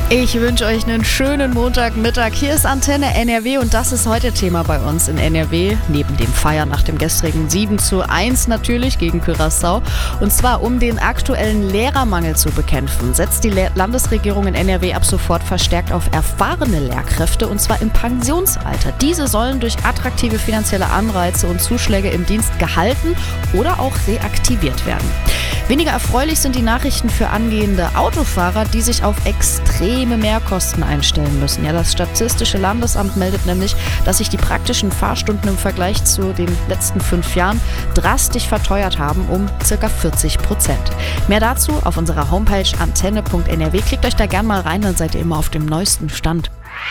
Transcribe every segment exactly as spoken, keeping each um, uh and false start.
Ich wünsche euch einen schönen Montagmittag. Hier ist Antenne N R W und das ist heute Thema bei uns in N R W. Neben dem Feiern nach dem gestrigen sieben zu eins natürlich gegen Curaçao. Und zwar um den aktuellen Lehrermangel zu bekämpfen, setzt die Le- Landesregierung in N R W ab sofort verstärkt auf erfahrene Lehrkräfte und zwar im Pensionsalter. Diese sollen durch attraktive finanzielle Anreize und Zuschläge im Dienst gehalten oder auch reaktiviert werden. Weniger erfreulich sind die Nachrichten für angehende Autofahrer, die sich auf extreme Mehrkosten einstellen müssen. Ja, das Statistische Landesamt meldet nämlich, dass sich die praktischen Fahrstunden im Vergleich zu den letzten fünf Jahren drastisch verteuert haben, um ca. vierzig Prozent. Mehr dazu auf unserer Homepage antenne punkt n r w. Klickt euch da gern mal rein, dann seid ihr immer auf dem neuesten Stand.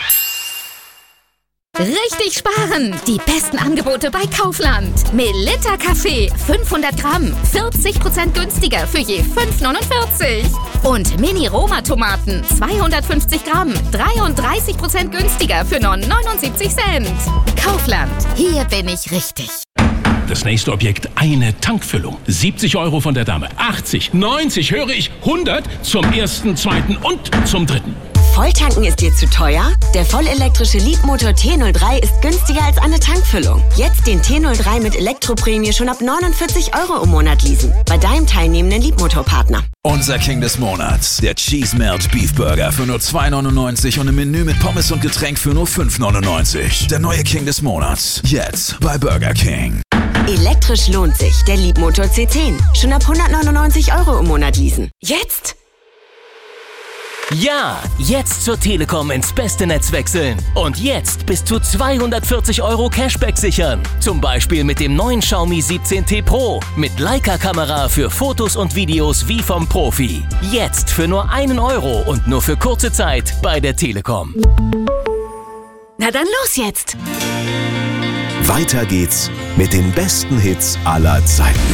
Richtig sparen! Die besten Angebote bei Kaufland. Melitta Kaffee fünfhundert Gramm, vierzig Prozent günstiger für je fünf neunundvierzig. Und Mini-Roma-Tomaten zweihundertfünfzig Gramm, dreiunddreißig Prozent günstiger für nur neunundsiebzig Cent. Kaufland, hier bin ich richtig. Das nächste Objekt, eine Tankfüllung. siebzig Euro von der Dame. achtzig, neunzig, höre ich, hundert zum ersten, zweiten und zum dritten. Volltanken ist dir zu teuer? Der vollelektrische Leapmotor T null drei ist günstiger als eine Tankfüllung. Jetzt den T null drei mit Elektroprämie schon ab neunundvierzig Euro im Monat leasen. Bei deinem teilnehmenden Leapmotor-Partner. Unser King des Monats, der Cheese Melt Beef Burger für nur zwei neunundneunzig und ein Menü mit Pommes und Getränk für nur fünf neunundneunzig. Der neue King des Monats, jetzt bei Burger King. Elektrisch lohnt sich, der Leapmotor C zehn. Schon ab hundertneunundneunzig Euro im Monat leasen. Jetzt! Ja, jetzt zur Telekom ins beste Netz wechseln. Und jetzt bis zu zweihundertvierzig Euro Cashback sichern. Zum Beispiel mit dem neuen Xiaomi siebzehn T Pro. Mit Leica-Kamera für Fotos und Videos wie vom Profi. Jetzt für nur einen Euro und nur für kurze Zeit bei der Telekom. Na dann los jetzt! Weiter geht's mit den besten Hits aller Zeiten.